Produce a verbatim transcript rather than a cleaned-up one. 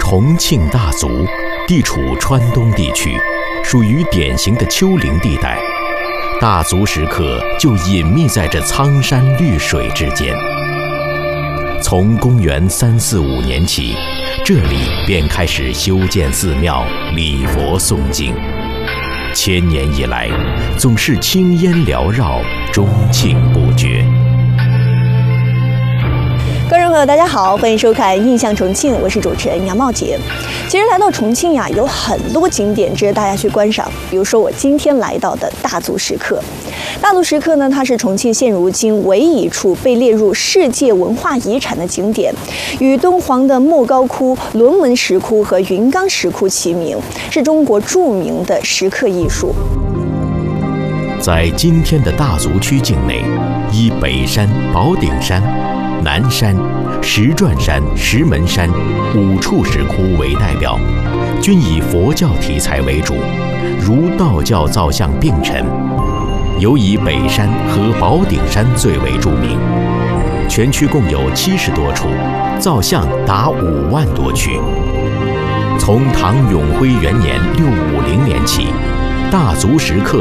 重庆大足地处川东地区，属于典型的丘陵地带。大足石刻就隐秘在这苍山绿水之间。从公元三四五年起，这里便开始修建寺庙、礼佛诵经。千年以来，总是青烟缭绕，钟磬不绝。 观众朋友，大家好，欢迎收看《印象重庆》，我是主持人杨茂杰。其实来到重庆呀，有很多景点值得大家去观赏。比如说我今天来到的大足石刻。大足石刻呢，它是重庆现如今唯一一处被列入世界文化遗产的景点，与敦煌的莫高窟、龙门石窟和云冈石窟齐名，是中国著名的石刻艺术。 在今天的大足区境内，以北山、宝顶山、南山、石转山、石门山五处石窟为代表，均以佛教题材为主，如道教造像并陈。尤以北山和宝顶山最为著名，全区共有七十多处，造像达五万多躯。从唐永徽元年六五零年起，大足石刻